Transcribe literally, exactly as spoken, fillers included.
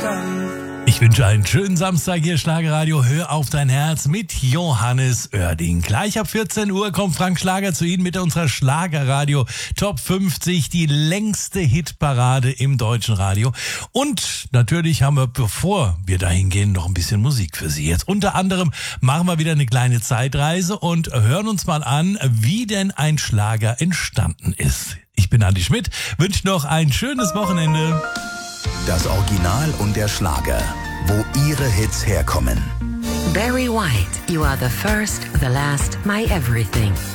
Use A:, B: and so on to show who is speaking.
A: Ich wünsche einen schönen Samstag hier, Schlagerradio. Hör auf dein Herz mit Johannes Oerding. Gleich ab vierzehn Uhr kommt Frank Schlager zu Ihnen mit unserer Schlagerradio Top fünfzig, die längste Hitparade im deutschen Radio. Und natürlich haben wir, bevor wir dahin gehen, noch ein bisschen Musik für Sie. Jetzt unter anderem machen wir wieder eine kleine Zeitreise und hören uns mal an, wie denn ein Schlager entstanden ist. Ich bin Andi Schmidt, wünsche noch ein schönes Wochenende.
B: Das Original und der Schlager, wo Ihre Hits herkommen.
C: Barry White, You Are the First, the Last, My Everything.